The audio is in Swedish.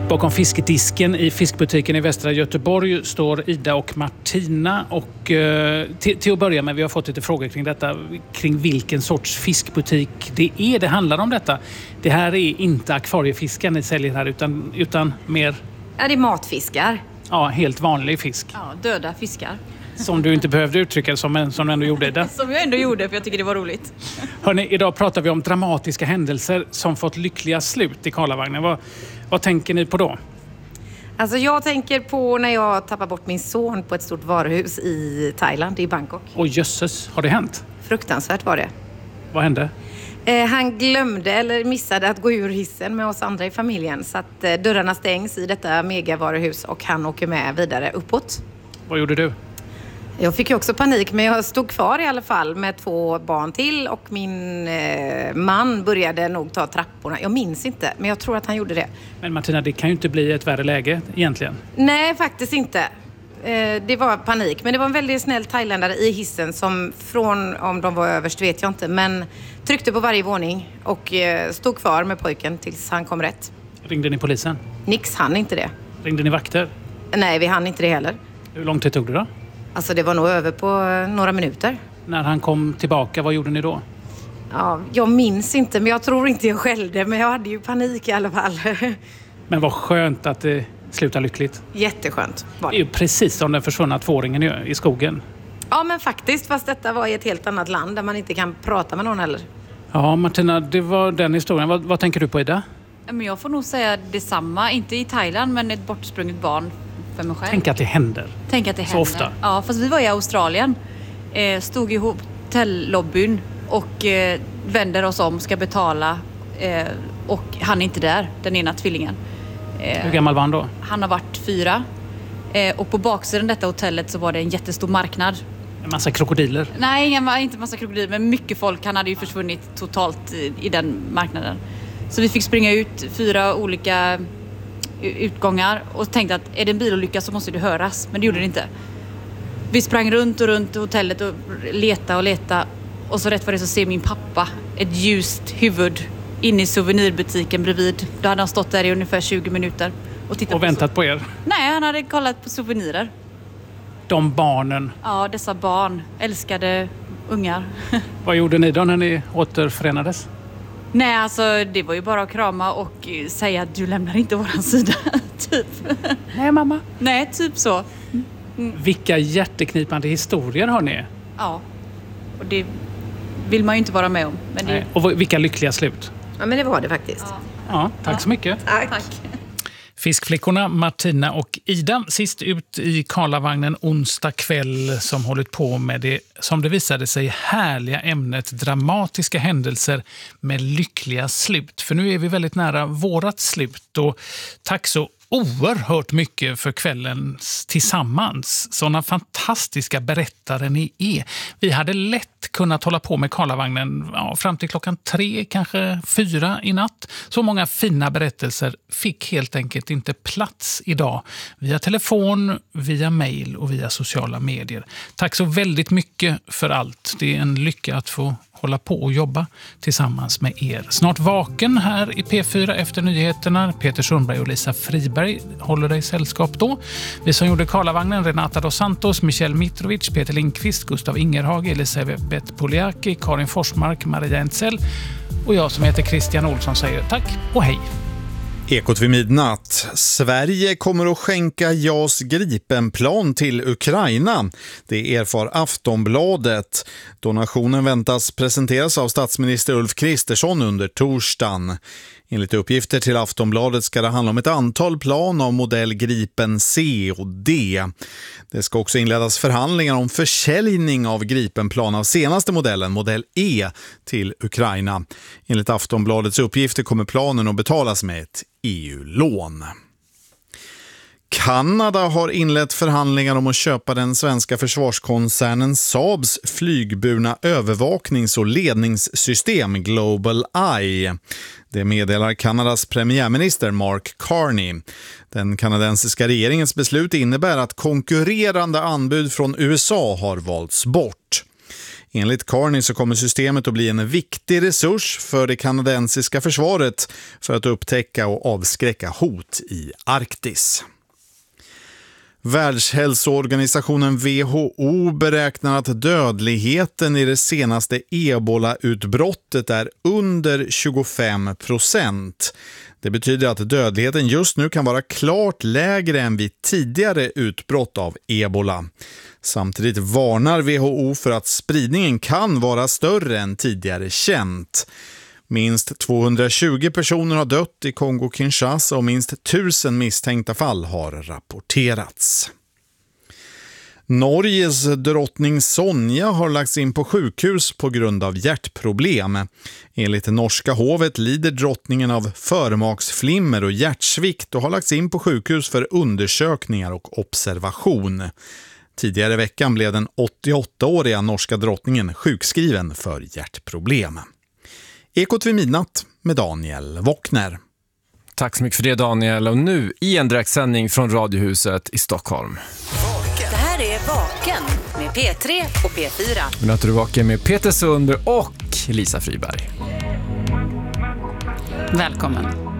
Bakom fiskedisken i fiskbutiken i Västra Göteborg står Ida och Martina. Och till att börja med, vi har fått lite frågor kring detta. Kring vilken sorts fiskbutik det handlar om detta. Det här är inte akvariefiskar ni säljer här utan mer... Ja, det är matfiskar. Ja, helt vanlig fisk. Ja, döda fiskar. Som du inte behövde uttrycka som du ändå gjorde det. Som jag ändå gjorde, för jag tycker det var roligt. Hörrni, idag pratar vi om dramatiska händelser som fått lyckliga slut i Karlavagnen. Vad tänker ni på då? Alltså jag tänker på när jag tappade bort min son på ett stort varuhus i Thailand, i Bangkok. Åh jösses, har det hänt? Fruktansvärt var det. Vad hände? Han glömde eller missade att gå ur hissen med oss andra i familjen. Så att dörrarna stängs i detta megavaruhus och han åker med vidare uppåt. Vad gjorde du? Jag fick ju också panik, men jag stod kvar i alla fall med 2 barn till och min man började nog ta trapporna. Jag minns inte, men jag tror att han gjorde det. Men Martina, det kan ju inte bli ett värre läge egentligen. Nej, faktiskt inte. Det var panik, men det var en väldigt snäll thailändare i hissen som från, om de var överst vet jag inte, men tryckte på varje våning och stod kvar med pojken tills han kom rätt. Ringde ni polisen? Nix, hann inte det. Ringde ni vakter? Nej, vi hann inte det heller. Hur lång tid tog det då? Alltså det var nog över på några minuter. När han kom tillbaka, vad gjorde ni då? Ja, jag minns inte, men jag tror inte jag skällde. Men jag hade ju panik i alla fall. Men vad skönt att det slutar lyckligt. Jätteskönt var Det är ju precis som den försvunna 2-åringen i skogen. Ja, men faktiskt. Fast detta var i ett helt annat land där man inte kan prata med någon heller. Ja, Martina, det var den historien. Vad tänker du på, Ida? Men jag får nog säga detsamma. Inte i Thailand, men ett bortsprunget barn för mig själv. Tänk att det händer. Så ofta. Ja, fast vi var i Australien. Stod i hotellobbyn och vänder oss om, ska betala. Och han är inte där, den ena tvillingen. Hur gammal var han då? Han har varit 4. Och på baksidan detta hotellet så var det en jättestor marknad. En massa krokodiler? Nej, inte massa krokodiler, men mycket folk. Han hade ju försvunnit totalt i den marknaden. Så vi fick springa ut 4 olika utgångar och tänkte att är det en bilolycka så måste det höras. Men det gjorde det inte. Vi sprang runt hotellet och leta. Och så rätt vad det så ser min pappa ett ljust huvud inne i souvenirbutiken bredvid. Då hade han stått där i ungefär 20 minuter. Och väntat på er? Nej, han hade kollat på souvenirer. De barnen? Ja, dessa barn. Älskade ungar. Vad gjorde ni då när ni återförenades? Nej, alltså det var ju bara att krama och säga att du lämnar inte våran sida, typ. Nej, mamma. Nej, typ så. Vilka hjärteknipande historier har ni? Ja, och det vill man ju inte vara med om. Men det... Och vilka lyckliga slut? Ja, men det var det faktiskt. Ja, tack så mycket. Tack. Fiskflickorna Martina och Ida sist ut i Karlavagnen onsdag kväll som hållit på med det som det visade sig härliga ämnet dramatiska händelser med lyckliga slut. För nu är vi väldigt nära vårat slut och tack så oerhört mycket för kvällens tillsammans. Sådana fantastiska berättare ni är. Vi hade lätt kunnat hålla på med Karlavagnen fram till 3, kanske 4 i natt. Så många fina berättelser fick helt enkelt inte plats idag. Via telefon, via mejl och via sociala medier. Tack så väldigt mycket för allt. Det är en lycka att få hålla på och jobba tillsammans med er. Snart vaken här i P4 efter nyheterna. Peter Sundberg och Lisa Friberg håller dig sällskap då. Vi som gjorde Karlavagnen, Renata dos Santos, Michel Mitrovic, Peter Lindqvist, Gustav Ingerhage, Elisabeth Poliaki, Karin Forsmark, Maria Entzell och jag som heter Christian Olsson säger tack och hej. Ekot vid midnatt. Sverige kommer att skänka JAS Gripenplan till Ukraina. Det erfar Aftonbladet. Donationen väntas presenteras av statsminister Ulf Kristersson under torsdagen. Enligt uppgifter till Aftonbladet ska det handla om ett antal plan av modell Gripen C och D. Det ska också inledas förhandlingar om försäljning av Gripenplan av senaste modellen, modell E, till Ukraina. Enligt Aftonbladets uppgifter kommer planen att betalas med ett EU-lån. Kanada har inlett förhandlingar om att köpa den svenska försvarskoncernen Saabs flygburna övervaknings- och ledningssystem Global Eye. Det meddelar Kanadas premiärminister Mark Carney. Den kanadensiska regeringens beslut innebär att konkurrerande anbud från USA har valts bort. Enligt Carney så kommer systemet att bli en viktig resurs för det kanadensiska försvaret för att upptäcka och avskräcka hot i Arktis. Världshälsoorganisationen WHO beräknar att dödligheten i det senaste Ebola-utbrottet är under 25%. Det betyder att dödligheten just nu kan vara klart lägre än vid tidigare utbrott av Ebola. Samtidigt varnar WHO för att spridningen kan vara större än tidigare känt. Minst 220 personer har dött i Kongo-Kinshasa och minst 1000 misstänkta fall har rapporterats. Norges drottning Sonja har lagts in på sjukhus på grund av hjärtproblem. Enligt norska hovet lider drottningen av förmaksflimmer och hjärtsvikt och har lagts in på sjukhus för undersökningar och observation. Tidigare i veckan blev den 88-åriga norska drottningen sjukskriven för hjärtproblem. Ekot vid midnatt med Daniel Wockner. Tack så mycket för det, Daniel. Och nu i en direktsändning från Radiohuset i Stockholm. Det här är Vaken med P3 och P4. Nu möter du Vaken med Peter Sundberg och Lisa Friberg. Välkommen.